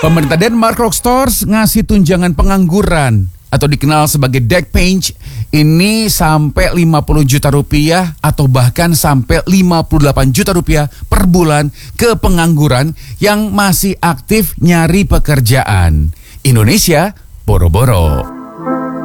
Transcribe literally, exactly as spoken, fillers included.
Pemerintah Denmark Rockstores ngasih tunjangan pengangguran atau dikenal sebagai dagpenge ini sampai lima puluh juta rupiah atau bahkan sampai lima puluh delapan juta rupiah per bulan ke pengangguran yang masih aktif nyari pekerjaan. Indonesia boro-boro.